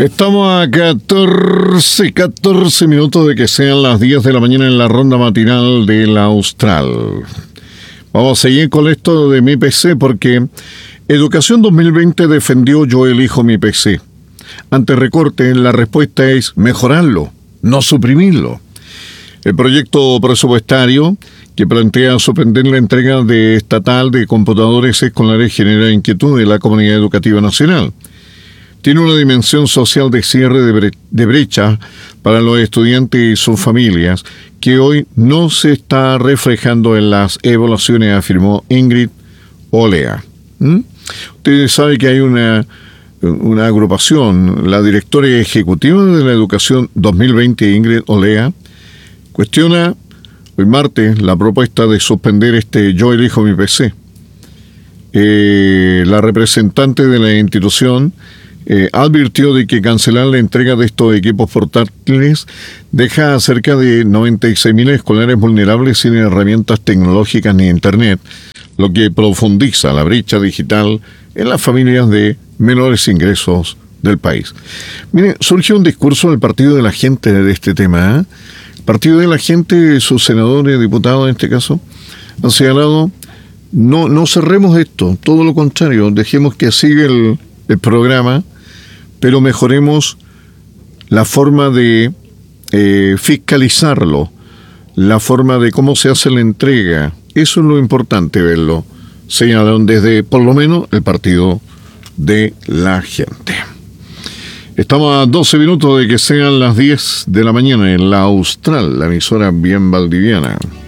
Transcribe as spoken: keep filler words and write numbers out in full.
Estamos a catorce, catorce minutos de que sean las diez de la mañana en la ronda matinal de la Austral. Vamos a seguir con esto de Mi P C porque Educación dos mil veinte defendió Yo elijo mi P C. Ante recorte, la respuesta es mejorarlo, no suprimirlo. El proyecto presupuestario que plantea suspender la entrega de estatal de computadores escolares genera inquietud en la comunidad educativa nacional. Tiene una dimensión social de cierre de, bre- de brecha para los estudiantes y sus familias que hoy no se está reflejando en las evaluaciones, afirmó Ingrid Olea. ¿Mm? Ustedes saben que hay una, una agrupación, la directora ejecutiva de la Educación dos mil veinte, Ingrid Olea, cuestiona hoy martes la propuesta de suspender este Yo elijo mi P C. Eh, la representante de la institución Eh, advirtió de que cancelar la entrega de estos equipos portátiles deja a cerca de noventa y seis mil escolares vulnerables sin herramientas tecnológicas ni internet, lo que profundiza la brecha digital en las familias de menores ingresos del país. Mire, surgió un discurso del Partido de la Gente de este tema. ¿eh? El Partido de la Gente, sus senadores, diputados en este caso, han señalado, no, no cerremos esto, todo lo contrario, dejemos que siga el, el programa, pero mejoremos la forma de eh, fiscalizarlo, la forma de cómo se hace la entrega. Eso es lo importante verlo. Señalaron desde, por lo menos, el Partido de la Gente. Estamos a doce minutos de que sean las diez de la mañana en la Austral, la emisora bien valdiviana.